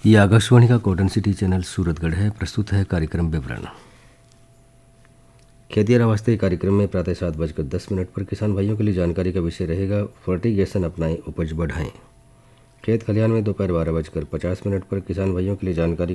ये आकाशवाणी का cotton city channel Suratgarh है। प्रस्तुत है कार्यक्रम विवरण। खेतियारा वास्ते कार्यक्रम में प्रातः 7:10 पर किसान भाइयों के लिए जानकारी का विषय रहेगा फर्टिगेशन अपनाएं, उपज बढ़ाएं। खेत खलिहान में दोपहर 12:50 पर किसान भाइयों के लिए जानकारी